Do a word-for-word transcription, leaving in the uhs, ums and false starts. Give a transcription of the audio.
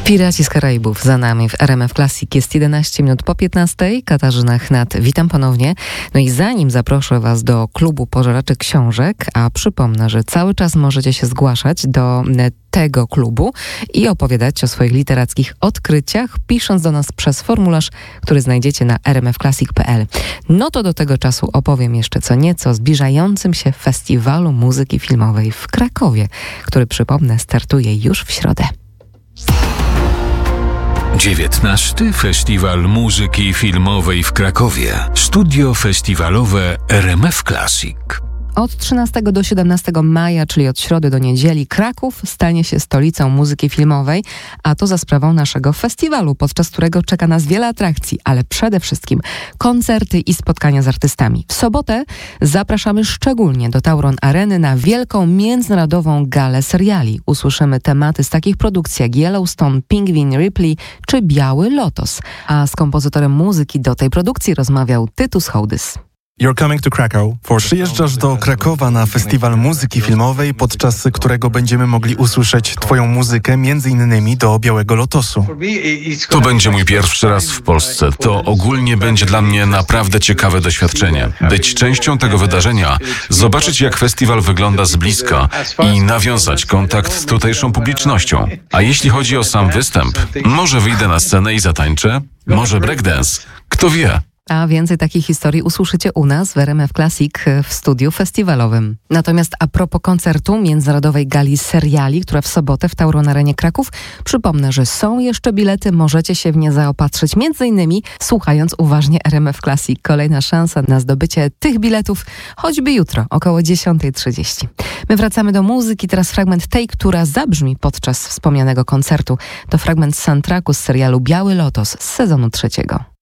Piraci z Karaibów za nami w R M F Classic. Jest jedenaście minut po piętnastej. Katarzyna Chnat, witam ponownie. No i zanim zaproszę Was do klubu pożeraczy książek, a przypomnę, że cały czas możecie się zgłaszać do tego klubu i opowiadać o swoich literackich odkryciach, pisząc do nas przez formularz, który znajdziecie na r m f classic kropka p l. No to do tego czasu opowiem jeszcze co nieco o zbliżającym się Festiwalu Muzyki Filmowej w Krakowie, który, przypomnę, startuje już w środę. dziewiętnasty Festiwal Muzyki Filmowej w Krakowie. Studio festiwalowe R M F Classic. Od trzynastego do siedemnastego maja, czyli od środy do niedzieli, Kraków stanie się stolicą muzyki filmowej, a to za sprawą naszego festiwalu, podczas którego czeka nas wiele atrakcji, ale przede wszystkim koncerty i spotkania z artystami. W sobotę zapraszamy szczególnie do Tauron Areny na wielką międzynarodową galę seriali. Usłyszymy tematy z takich produkcji jak Yellowstone, Pingwin, Ripley czy Biały Lotos. A z kompozytorem muzyki do tej produkcji rozmawiał Tytus Hołdys. Przyjeżdżasz do Krakowa na Festiwal Muzyki Filmowej, podczas którego będziemy mogli usłyszeć Twoją muzykę, między innymi do Białego Lotosu. To będzie mój pierwszy raz w Polsce. To ogólnie będzie dla mnie naprawdę ciekawe doświadczenie. Być częścią tego wydarzenia, zobaczyć jak festiwal wygląda z bliska i nawiązać kontakt z tutejszą publicznością. A jeśli chodzi o sam występ, może wyjdę na scenę i zatańczę? Może breakdance? Kto wie? A więcej takich historii usłyszycie u nas w R M F Classic w studiu festiwalowym. Natomiast a propos koncertu Międzynarodowej Gali Seriali, która w sobotę w Tauron Arenie Kraków, przypomnę, że są jeszcze bilety, możecie się w nie zaopatrzyć, między innymi słuchając uważnie R M F Classic. Kolejna szansa na zdobycie tych biletów, choćby jutro, około dziesiąta trzydzieści. My wracamy do muzyki, teraz fragment tej, która zabrzmi podczas wspomnianego koncertu. To fragment soundtracku z serialu Biały Lotos z sezonu trzeciego.